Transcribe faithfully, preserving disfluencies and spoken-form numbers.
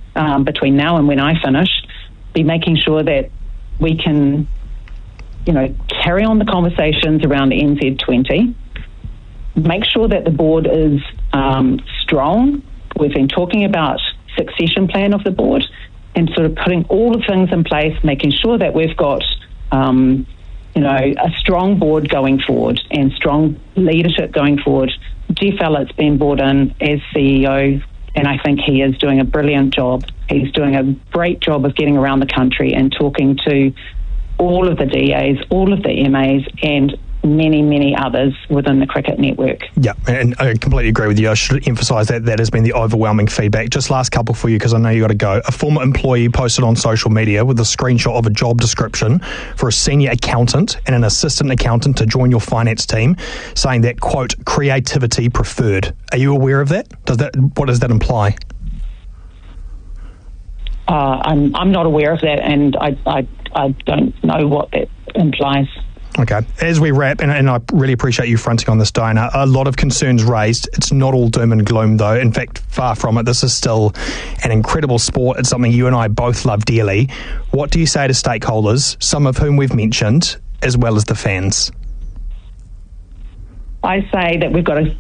um, between now and when I finish, be making sure that we can, you know, carry on the conversations around N Z twenty, make sure that the board is um, strong. We've been talking about succession plan of the board and sort of putting all the things in place, making sure that we've got, um, you know, a strong board going forward and strong leadership going forward. Jeff Ellett's been brought in as C E O, and I think he is doing a brilliant job. He's doing a great job of getting around the country and talking to all of the D As, all of the M As, and many, many others within the cricket network. Yeah, and I completely agree with you. I should emphasise that that has been the overwhelming feedback. Just last couple for you, because I know you got to go. A former employee posted on social media with a screenshot of a job description for a senior accountant and an assistant accountant to join your finance team, saying that, quote, creativity preferred. Are you aware of that? Does that what does that imply? Uh, I'm I'm not aware of that, and I I, I don't know what that implies. Okay. As we wrap, and, and I really appreciate you fronting on this, Diana, a lot of concerns raised. It's not all doom and gloom, though. In fact, far from it. This is still an incredible sport. It's something you and I both love dearly. What do you say to stakeholders, some of whom we've mentioned, as well as the fans? I say that we've got to